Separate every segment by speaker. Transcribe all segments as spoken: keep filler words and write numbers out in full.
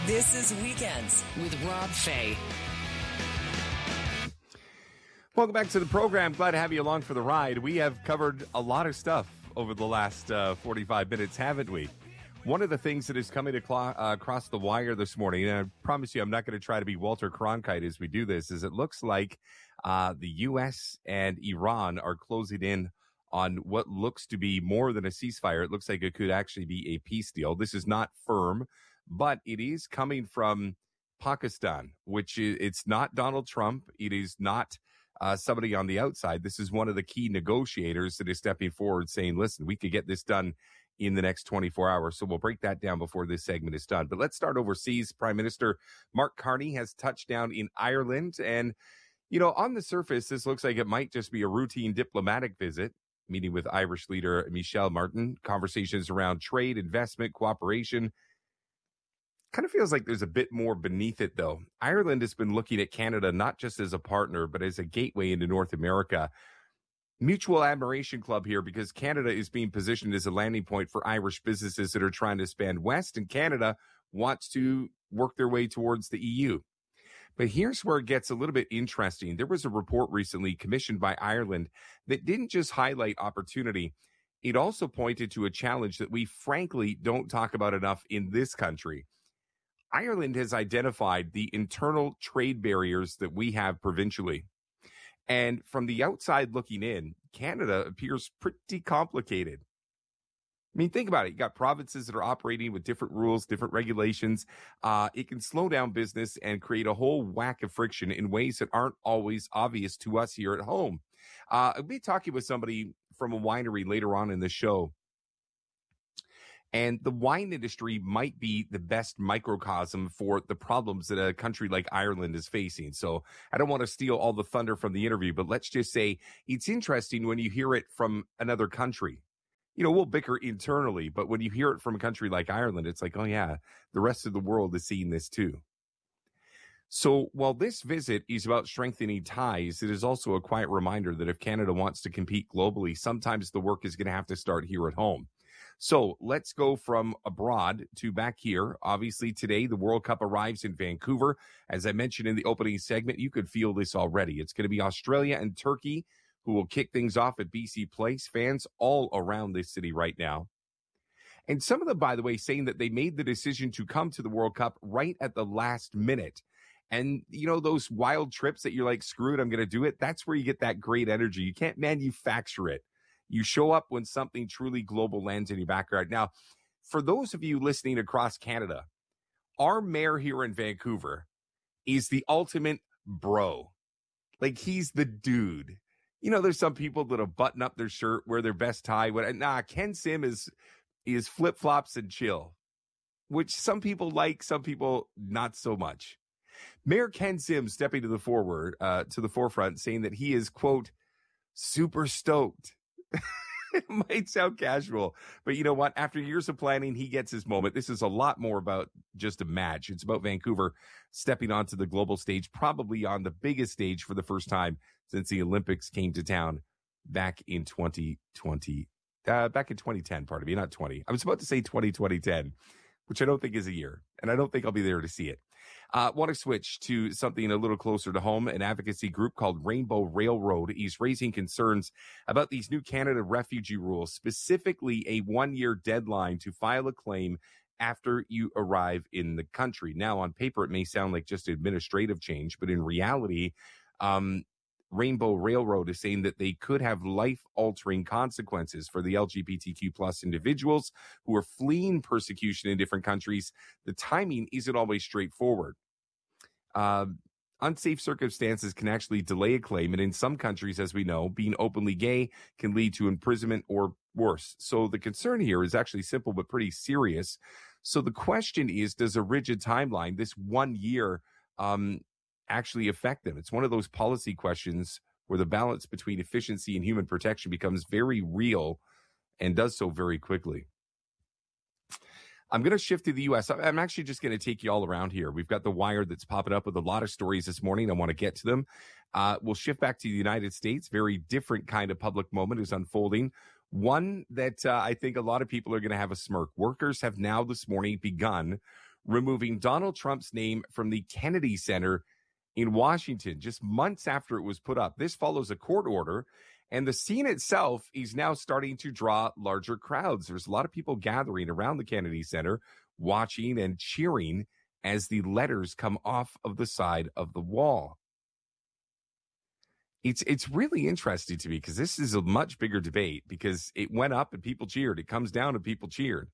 Speaker 1: This is Weekends with Rob Fay.
Speaker 2: Welcome back to the program. Glad to have you along for the ride. We have covered a lot of stuff over the last uh, forty-five minutes, haven't we? One of the things that is coming aclo- uh, across the wire this morning, and I promise you I'm not going to try to be Walter Cronkite as we do this, is it looks like uh, the U S and Iran are closing in on what looks to be more than a ceasefire. It looks like it could actually be a peace deal. This is not firm, but it is coming from Pakistan, which is, it's not Donald Trump. It is not uh, somebody on the outside. This is one of the key negotiators that is stepping forward saying, listen, we could get this done in the next twenty-four hours. So we'll break that down before this segment is done. But let's start overseas. Prime Minister Mark Carney has touched down in Ireland. And, you know, on the surface, this looks like it might just be a routine diplomatic visit, meeting with Irish leader Michel Martin, conversations around trade, investment, cooperation. Kind of feels like there's a bit more beneath it, though. Ireland has been looking at Canada not just as a partner, but as a gateway into North America. Mutual admiration club here because Canada is being positioned as a landing point for Irish businesses that are trying to expand west, and Canada wants to work their way towards the E U. But here's where it gets a little bit interesting. There was a report recently commissioned by Ireland that didn't just highlight opportunity. It also pointed to a challenge that we frankly don't talk about enough in this country. Ireland has identified the internal trade barriers that we have provincially. And from the outside looking in, Canada appears pretty complicated. I mean, think about it. You got provinces that are operating with different rules, different regulations. Uh, it can slow down business and create a whole whack of friction in ways that aren't always obvious to us here at home. Uh, I'll be talking with somebody from a winery later on in the show. And the wine industry might be the best microcosm for the problems that a country like Ireland is facing. So I don't want to steal all the thunder from the interview, but let's just say it's interesting when you hear it from another country. You know, we'll bicker internally, but when you hear it from a country like Ireland, it's like, oh yeah, the rest of the world is seeing this too. So while this visit is about strengthening ties, it is also a quiet reminder that if Canada wants to compete globally, sometimes the work is going to have to start here at home. So let's go from abroad to back here. Obviously, today, the World Cup arrives in Vancouver. As I mentioned in the opening segment, you could feel this already. It's going to be Australia and Turkey who will kick things off at B C Place. Fans all around this city right now. And some of them, by the way, saying that they made the decision to come to the World Cup right at the last minute. And, you know, those wild trips that you're like, screw it, I'm going to do it. That's where you get that great energy. You can't manufacture it. You show up when something truly global lands in your backyard. Now, for those of you listening across Canada, our mayor here in Vancouver is the ultimate bro. Like, he's the dude. You know, there's some people that'll button up their shirt, wear their best tie. What? Nah, Ken Sim is is flip-flops and chill, which some people like, some people not so much. Mayor Ken Sim stepping to the forward, uh, to the forefront, saying that he is, quote, super stoked. It might sound casual, but you know what? After years of planning, he gets his moment. This is a lot more about just a match. It's about Vancouver stepping onto the global stage, probably on the biggest stage for the first time since the Olympics came to town back in twenty twenty. Uh, back in twenty ten, pardon me, not twenty. I was about to say twenty twenty ten, which I don't think is a year, and I don't think I'll be there to see it. Uh, want to switch to something a little closer to home. An advocacy group called Rainbow Railroad is raising concerns about these new Canada refugee rules, specifically a one-year deadline to file a claim after you arrive in the country. Now, on paper, it may sound like just administrative change, but in reality, um, Rainbow Railroad is saying that they could have life-altering consequences for the L G B T Q plus individuals who are fleeing persecution in different countries. The timing isn't always straightforward. Uh, unsafe circumstances can actually delay a claim, and in some countries, as we know, being openly gay can lead to imprisonment or worse. So the concern here is actually simple but pretty serious. So the question is, does a rigid timeline, this one year, um, actually affect them? It's one of those policy questions where the balance between efficiency and human protection becomes very real and does so very quickly. I'm going to shift to the U S. I'm actually just going to take you all around here. We've got the wire that's popping up with a lot of stories this morning. I want to get to them. Uh, we'll shift back to the United States. Very different kind of public moment is unfolding. One that uh, I think a lot of people are going to have a smirk. Workers have now this morning begun removing Donald Trump's name from the Kennedy Center in Washington just months after it was put up. This follows a court order, and the scene itself is now starting to draw larger crowds. There's a lot of people gathering around the Kennedy Center, watching and cheering as the letters come off of the side of the wall. It's it's really interesting to me because this is a much bigger debate because it went up and people cheered. It comes down and people cheered.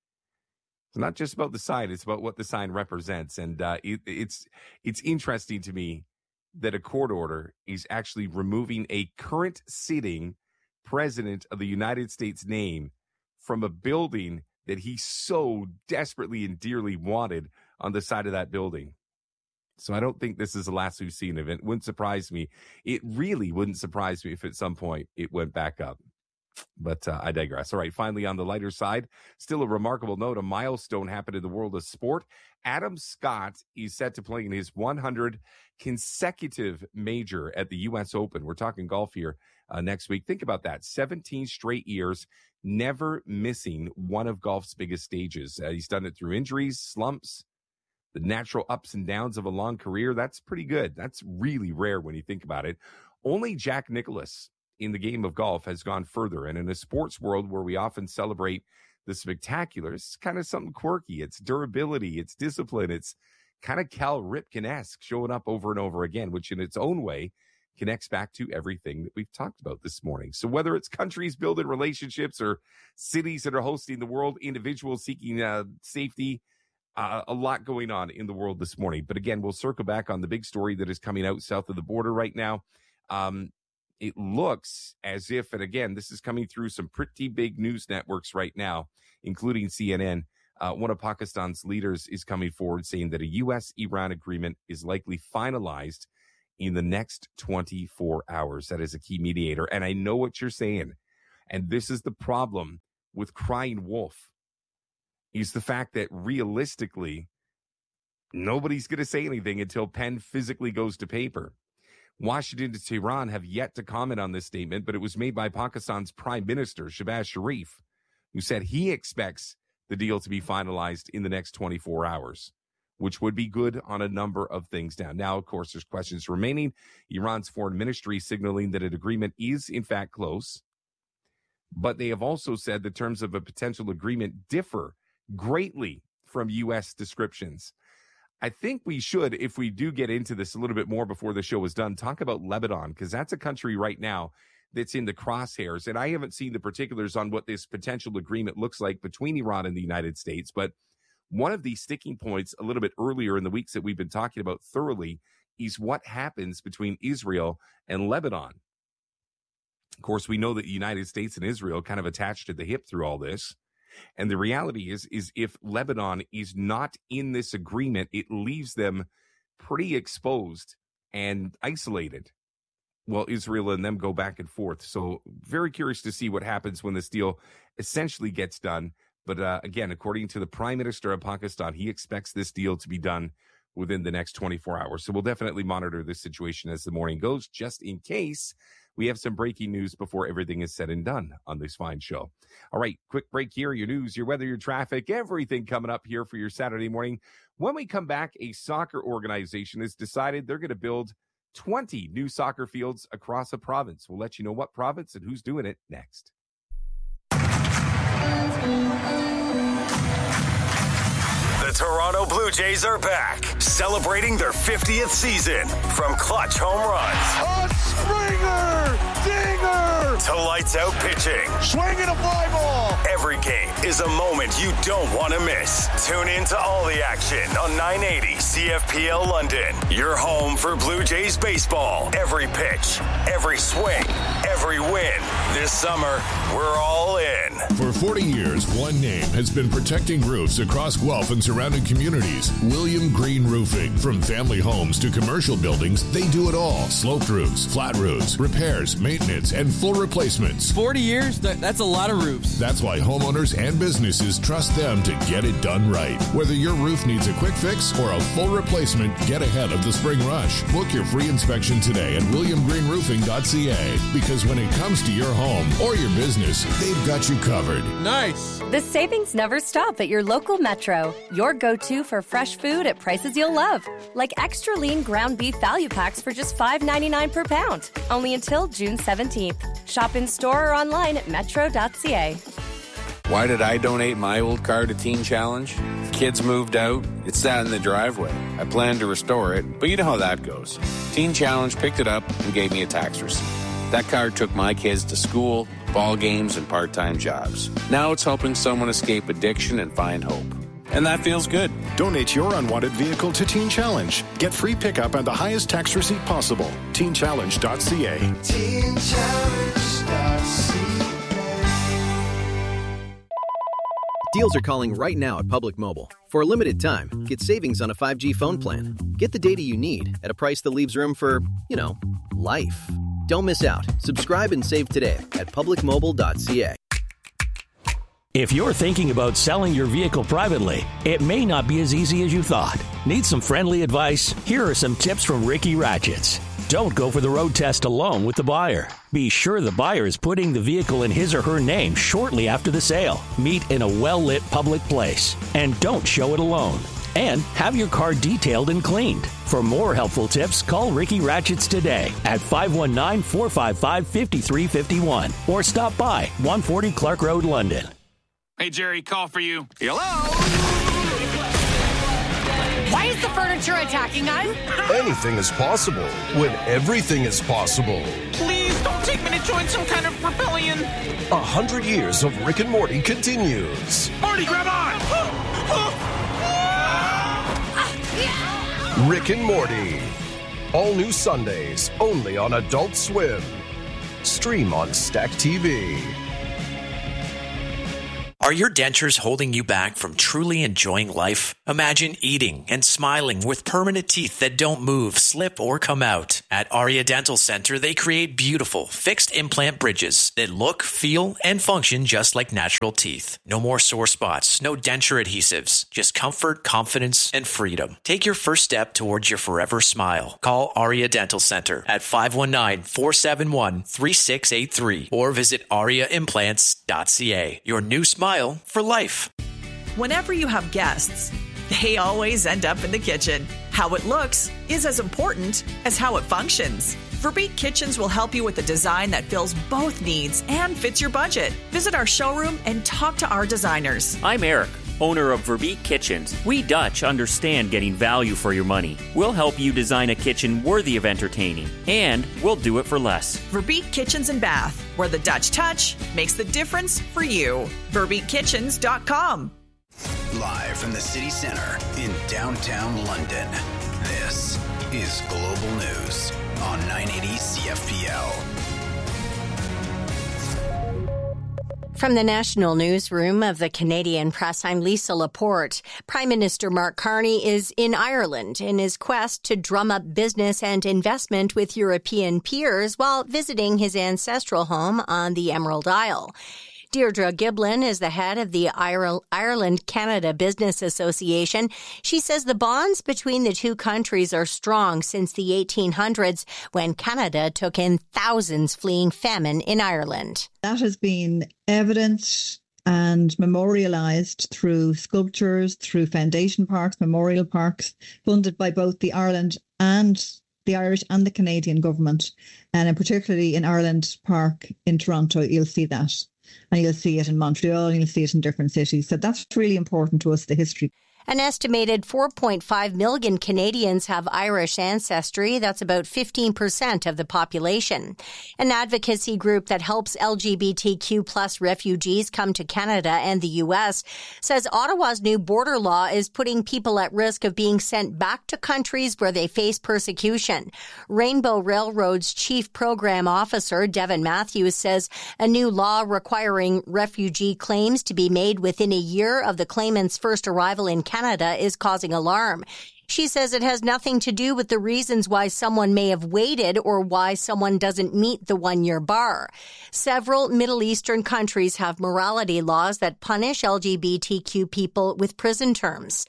Speaker 2: It's not just about the sign; it's about what the sign represents, and uh, it, it's it's interesting to me that a court order is actually removing a current sitting president of the United States name from a building that he so desperately and dearly wanted on the side of that building. So I don't think this is the last we've seen of it. It wouldn't surprise me. It really wouldn't surprise me if at some point it went back up. But uh, I digress. All right, finally, on the lighter side, still a remarkable note, a milestone happened in the world of sport. Adam Scott is set to play in his one hundred consecutive major at the U S Open. We're talking golf here uh, next week. Think about that. seventeen straight years, never missing one of golf's biggest stages. Uh, he's done it through injuries, slumps, the natural ups and downs of a long career. That's pretty good. That's really rare when you think about it. Only Jack Nicklaus in the game of golf has gone further. And in a sports world where we often celebrate the spectacular, it's kind of something quirky. It's durability, it's discipline, it's kind of Cal Ripken-esque, showing up over and over again, which in its own way connects back to everything that we've talked about this morning. So whether it's countries building relationships or cities that are hosting the world, individuals seeking uh, safety, uh, a lot going on in the world this morning. But again, we'll circle back on the big story that is coming out south of the border right now. Um, It looks as if, and again, this is coming through some pretty big news networks right now, including C N N. Uh, one of Pakistan's leaders is coming forward saying that a U S Iran agreement is likely finalized in the next twenty-four hours. That is a key mediator. And I know what you're saying. And this is the problem with crying wolf, is the fact that realistically, nobody's going to say anything until pen physically goes to paper. Washington and Tehran have yet to comment on this statement, but it was made by Pakistan's Prime Minister, Shehbaz Sharif, who said he expects the deal to be finalized in the next twenty-four hours, which would be good on a number of things now. Now, of course, there's questions remaining. Iran's foreign ministry signaling that an agreement is, in fact, close, but they have also said the terms of a potential agreement differ greatly from U S descriptions. I think we should, if we do get into this a little bit more before the show is done, talk about Lebanon, because that's a country right now that's in the crosshairs. And I haven't seen the particulars on what this potential agreement looks like between Iran and the United States. But one of the sticking points a little bit earlier in the weeks that we've been talking about thoroughly is what happens between Israel and Lebanon. Of course, we know that the United States and Israel kind of attached at the hip through all this. And the reality is, is if Lebanon is not in this agreement, it leaves them pretty exposed and isolated. Well, Israel and them go back and forth. So very curious to see what happens when this deal essentially gets done. But uh, again, according to the Prime Minister of Pakistan, he expects this deal to be done within the next twenty-four hours. So we'll definitely monitor this situation as the morning goes, just in case we have some breaking news before everything is said and done on this fine show. All right, quick break here. Your news, your weather, your traffic, everything coming up here for your Saturday morning. When we come back, a soccer organization has decided they're going to build twenty new soccer fields across a province. We'll let you know what province and who's doing it next.
Speaker 3: The Toronto Blue Jays are back, celebrating their fiftieth season. From clutch home runs,
Speaker 4: a Springer, dinger,
Speaker 3: to lights out pitching,
Speaker 4: swinging a fly ball.
Speaker 3: Every game is a moment you don't want to miss. Tune in to all the action on nine eighty C F P L London. Your home for Blue Jays baseball. Every pitch, every swing, every win. This summer, we're all in.
Speaker 5: For forty years, one name has been protecting roofs across Guelph and surrounding communities. William Green Roofing. From family homes to commercial buildings, they do it all. Sloped roofs, flat roofs, repairs, maintenance, and full replacements.
Speaker 6: forty years? That, that's a lot of roofs.
Speaker 5: That's why homeowners and businesses trust them to get it done right. Whether your roof needs a quick fix or a full replacement, get ahead of the spring rush. Book your free inspection today at william green roofing dot c a, because when it comes to your home or your business, they've got you covered.
Speaker 6: Nice.
Speaker 7: The savings never stop at your local Metro. Your go-to for fresh food at prices you'll love. Like extra lean ground beef value packs for just five dollars and ninety-nine cents per pound. Only until June seventeenth. Shop in-store or online at metro dot c a.
Speaker 8: Why did I donate my old car to Teen Challenge? Kids moved out. It sat in the driveway. I planned to restore it, but you know how that goes. Teen Challenge picked it up and gave me a tax receipt. That car took my kids to school, ball games, and part-time jobs. Now it's helping someone escape addiction and find hope. And that feels good.
Speaker 9: Donate your unwanted vehicle to Teen Challenge. Get free pickup and the highest tax receipt possible. teen challenge dot c a. teen challenge dot c a.
Speaker 10: Deals are calling right now at Public Mobile. For a limited time, get savings on a five G phone plan. Get the data you need at a price that leaves room for, you know, life. Don't miss out. Subscribe and save today at public mobile dot c a.
Speaker 11: If you're thinking about selling your vehicle privately, it may not be as easy as you thought. Need some friendly advice? Here are some tips from Ricky Ratchets. Don't go for the road test alone with the buyer. Be sure the buyer is putting the vehicle in his or her name shortly after the sale. Meet in a well-lit public place. And don't show it alone. And have your car detailed and cleaned. For more helpful tips, call Ricky Ratchets today at five one nine, four five five, five three five one or stop by one forty Clark Road, London.
Speaker 12: Hey, Jerry, call for you.
Speaker 13: Hello?
Speaker 14: Why is the furniture attacking us?
Speaker 15: Anything is possible when everything is possible.
Speaker 13: Please don't take me to join some kind of rebellion.
Speaker 15: A hundred years of Rick and Morty continues.
Speaker 13: Morty, grab on!
Speaker 15: Rick and Morty. All new Sundays, only on Adult Swim. Stream on Stack T V.
Speaker 16: Are your dentures holding you back from truly enjoying life? Imagine eating and smiling with permanent teeth that don't move, slip, or come out. At Aria Dental Center, they create beautiful, fixed implant bridges that look, feel, and function just like natural teeth. No more sore spots, no denture adhesives, just comfort, confidence, and freedom. Take your first step towards your forever smile. Call Aria Dental Center at five one nine, four seven one, three six eight three or visit aria implants dot c a. Your new smile for life.
Speaker 17: Whenever you have guests, they always end up in the kitchen. How it looks is as important as how it functions. Verbeek Kitchens will help you with a design that fills both needs and fits your budget. Visit our showroom and talk to our designers.
Speaker 18: I'm Eric, owner of Verbeek Kitchens. We Dutch understand getting value for your money. We'll help you design a kitchen worthy of entertaining, and we'll do it for less.
Speaker 17: Verbeek Kitchens and Bath, where the Dutch touch makes the difference for you. verbeek kitchens dot com.
Speaker 19: Live from the city center in downtown London, this is Global News on nine eighty C F P L.
Speaker 20: From the National Newsroom of the Canadian Press, I'm Lisa Laporte. Prime Minister Mark Carney is in Ireland in his quest to drum up business and investment with European peers while visiting his ancestral home on the Emerald Isle. Deirdre Giblin is the head of the Ireland-Canada Business Association. She says the bonds between the two countries are strong since the eighteen hundreds, when Canada took in thousands fleeing famine in Ireland.
Speaker 21: That has been evidenced and memorialised through sculptures, through foundation parks, memorial parks, funded by both the Ireland and the Irish and the Canadian government. And particularly in Ireland Park in Toronto, you'll see that. And you'll see it in Montreal, and you'll see it in different cities. So that's really important to us, the history.
Speaker 20: An estimated four point five million Canadians have Irish ancestry. That's about fifteen percent of the population. An advocacy group that helps L G B T Q plus refugees come to Canada and the U S says Ottawa's new border law is putting people at risk of being sent back to countries where they face persecution. Rainbow Railroad's chief program officer, Devin Matthews, says a new law requiring refugee claims to be made within a year of the claimant's first arrival in Canada Canada is causing alarm. She says it has nothing to do with the reasons why someone may have waited or why someone doesn't meet the one-year bar. Several Middle Eastern countries have morality laws that punish L G B T Q people with prison terms.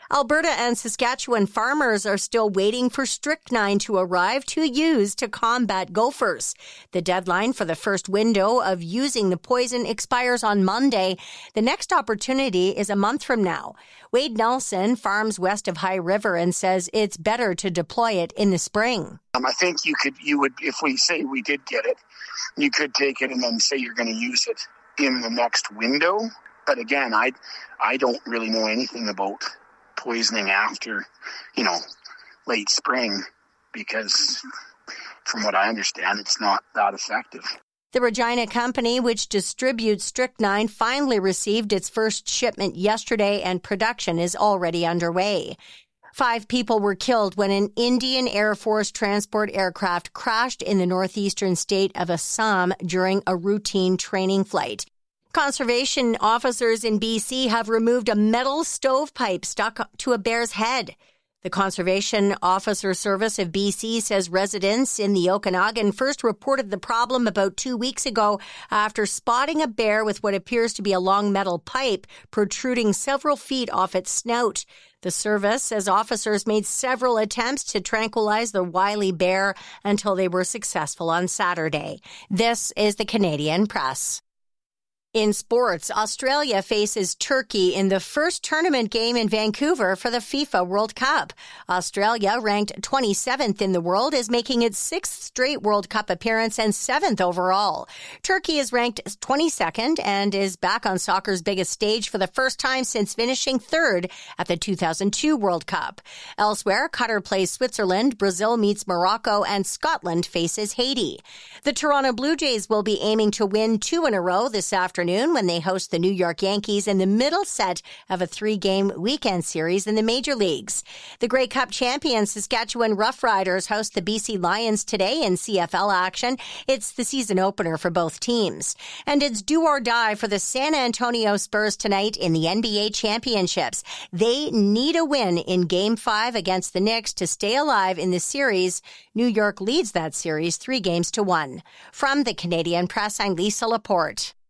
Speaker 20: Alberta and Saskatchewan farmers are still waiting for strychnine to arrive to use to combat gophers. The deadline for the first window of using the poison expires on Monday. The next opportunity is a month from now. Wade Nelson farms west of High River and says it's better to deploy it in the spring.
Speaker 1: Um, I think you could, you would, if we say we did get it, you could take it and then say you're going to use it in the next window. But again, I, I don't really know anything about poisoning after, you know, late spring, because from what I understand, it's not that effective.
Speaker 20: The Regina company, which distributes strychnine, finally received its first shipment yesterday, and production is already underway. Five people were killed when an Indian Air Force transport aircraft crashed in the northeastern state of Assam during a routine training flight. Conservation officers in B C have removed a metal stovepipe stuck to a bear's head. The Conservation Officer Service of B C says residents in the Okanagan first reported the problem about two weeks ago after spotting a bear with what appears to be a long metal pipe protruding several feet off its snout. The service says officers made several attempts to tranquilize the wily bear until they were successful on Saturday. This is the Canadian Press. In sports, Australia faces Turkey in the first tournament game in Vancouver for the FIFA World Cup. Australia, ranked twenty-seventh in the world, is making its sixth straight World Cup appearance and seventh overall. Turkey is ranked twenty-second and is back on soccer's biggest stage for the first time since finishing third at the two thousand two World Cup. Elsewhere, Qatar plays Switzerland, Brazil meets Morocco, and Scotland faces Haiti. The Toronto Blue Jays will be aiming to win two in a row this afternoon when they host the New York Yankees in the middle set of a three-game weekend series in the major leagues. The Grey Cup champion Saskatchewan Roughriders host the B C Lions today in C F L action. It's the season opener for both teams. And it's do or die for the San Antonio Spurs tonight in the N B A championships. They need a win in Game five against the Knicks to stay alive in the series. New York leads that series three games to one. From the Canadian Press, I'm Lisa Laporte.